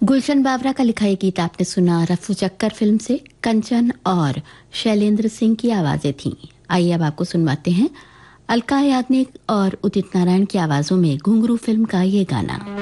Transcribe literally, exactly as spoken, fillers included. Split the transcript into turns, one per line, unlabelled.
गुलशन बावरा का लिखा ये गीत आपने सुना रफू चक्कर फिल्म से। कंचन और शैलेंद्र सिंह की आवाजें थीं। आइए अब आपको सुनवाते हैं अलका याग्निक और उदित नारायण की आवाजों में घुंघरू फिल्म का ये गाना।